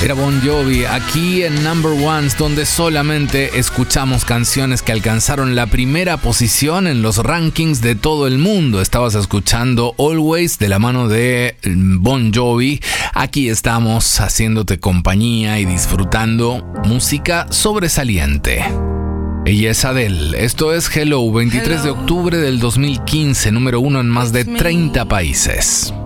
Era Bon Jovi, aquí en Number Ones, donde solamente escuchamos canciones que alcanzaron la primera posición en los rankings de todo el mundo. Estabas escuchando Always de la mano de Bon Jovi. Aquí estamos haciéndote compañía y disfrutando música sobresaliente. Ella es Adele. Esto es Hello, 23 de octubre del 2015, número 1 en más de 30 países.